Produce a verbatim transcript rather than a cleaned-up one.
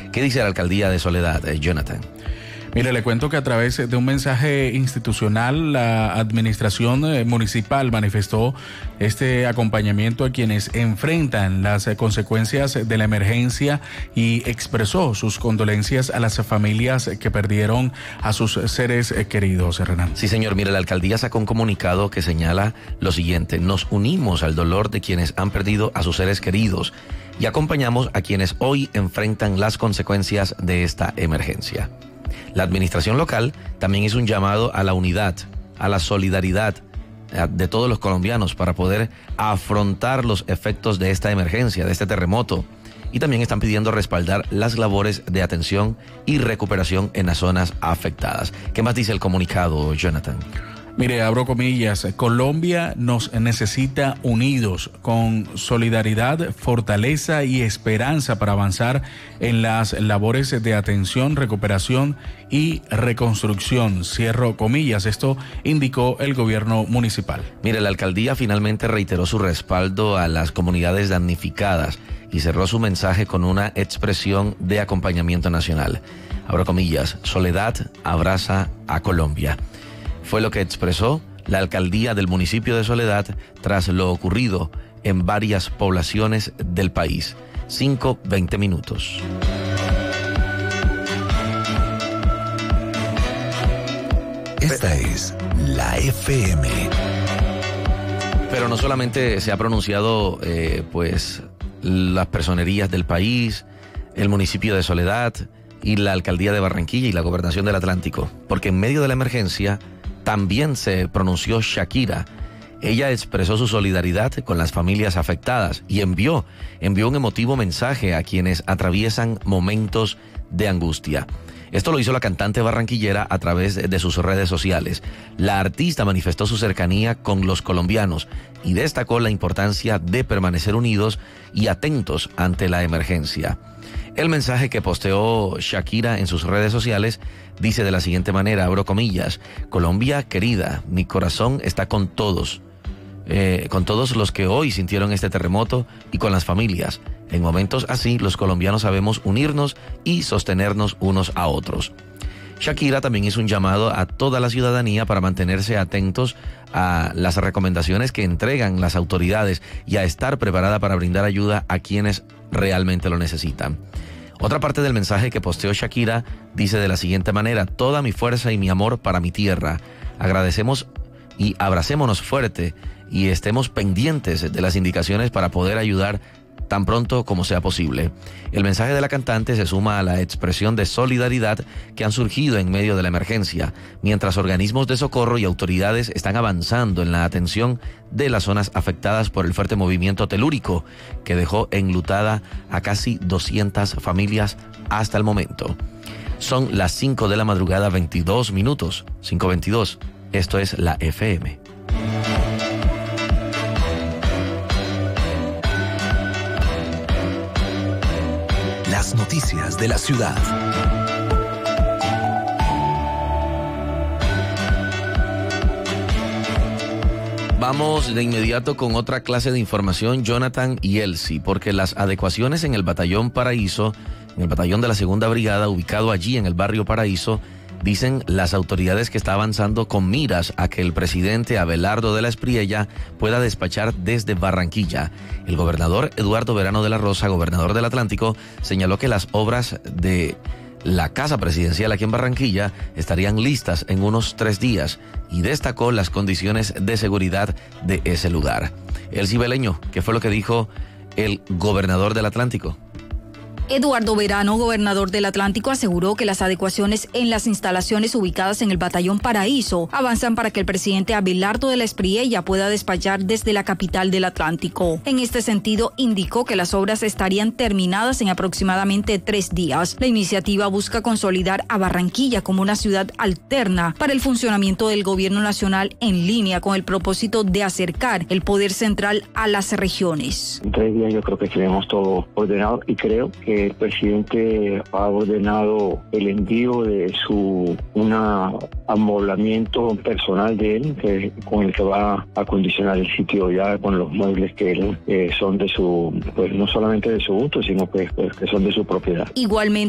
¿Qué dice la alcaldía de Soledad, eh, Jonathan? Mire, le cuento que a través de un mensaje institucional, la administración municipal manifestó este acompañamiento a quienes enfrentan las consecuencias de la emergencia y expresó sus condolencias a las familias que perdieron a sus seres queridos, Renan. Sí, señor. Mire, la alcaldía sacó un comunicado que señala lo siguiente: nos unimos al dolor de quienes han perdido a sus seres queridos y acompañamos a quienes hoy enfrentan las consecuencias de esta emergencia. La administración local también hizo un llamado a la unidad, a la solidaridad de todos los colombianos para poder afrontar los efectos de esta emergencia, de este terremoto. Y también están pidiendo respaldar las labores de atención y recuperación en las zonas afectadas. ¿Qué más dice el comunicado, Jonathan? Mire, abro comillas, Colombia nos necesita unidos, con solidaridad, fortaleza y esperanza para avanzar en las labores de atención, recuperación y reconstrucción. Cierro comillas, esto indicó el gobierno municipal. Mire, la alcaldía finalmente reiteró su respaldo a las comunidades damnificadas y cerró su mensaje con una expresión de acompañamiento nacional. Abro comillas, Soledad abraza a Colombia. Fue lo que expresó la alcaldía del municipio de Soledad tras lo ocurrido en varias poblaciones del país. cinco veinte minutos. Esta es la F M. Pero no solamente se ha pronunciado eh, pues las personerías del país, el municipio de Soledad y la alcaldía de Barranquilla y la gobernación del Atlántico, porque en medio de la emergencia también se pronunció Shakira. Ella expresó su solidaridad con las familias afectadas y envió, envió un emotivo mensaje a quienes atraviesan momentos de angustia. Esto lo hizo la cantante barranquillera a través de sus redes sociales. La artista manifestó su cercanía con los colombianos y destacó la importancia de permanecer unidos y atentos ante la emergencia. El mensaje que posteó Shakira en sus redes sociales dice de la siguiente manera, abro comillas, Colombia querida, mi corazón está con todos, eh, con todos los que hoy sintieron este terremoto y con las familias. En momentos así, los colombianos sabemos unirnos y sostenernos unos a otros. Shakira también hizo un llamado a toda la ciudadanía para mantenerse atentos a las recomendaciones que entregan las autoridades y a estar preparada para brindar ayuda a quienes realmente lo necesitan. Otra parte del mensaje que posteó Shakira dice de la siguiente manera, toda mi fuerza y mi amor para mi tierra. Agradecemos y abracémonos fuerte y estemos pendientes de las indicaciones para poder ayudar tan pronto como sea posible. El mensaje de la cantante se suma a la expresión de solidaridad que han surgido en medio de la emergencia, mientras organismos de socorro y autoridades están avanzando en la atención de las zonas afectadas por el fuerte movimiento telúrico que dejó enlutada a casi doscientas familias hasta el momento. Son las cinco de la madrugada, veintidós minutos, cinco veintidós. Esto es la F M. Las noticias de la ciudad. Vamos de inmediato con otra clase de información, Jonathan y Elsie, porque las adecuaciones en el Batallón Paraíso, en el batallón de la Segunda Brigada, ubicado allí en el barrio Paraíso, dicen las autoridades que está avanzando con miras a que el presidente Abelardo de la Espriella pueda despachar desde Barranquilla. El gobernador Eduardo Verano de la Rosa, gobernador del Atlántico, señaló que las obras de la casa presidencial aquí en Barranquilla estarían listas en unos tres días y destacó las condiciones de seguridad de ese lugar. El cibeleño, ¿qué fue lo que dijo el gobernador del Atlántico? Eduardo Verano, gobernador del Atlántico, aseguró que las adecuaciones en las instalaciones ubicadas en el Batallón Paraíso avanzan para que el presidente Abelardo de la Espriella pueda despachar desde la capital del Atlántico. En este sentido, indicó que las obras estarían terminadas en aproximadamente tres días. La iniciativa busca consolidar a Barranquilla como una ciudad alterna para el funcionamiento del gobierno nacional en línea con el propósito de acercar el poder central a las regiones. En tres días yo creo que tenemos todo ordenado y creo que el presidente ha ordenado el envío de su una amoblamiento personal de él, que, con el que va a acondicionar el sitio ya con los muebles que él, eh, son de su, pues no solamente de su gusto, sino pues, pues que son de su propiedad. Igualmente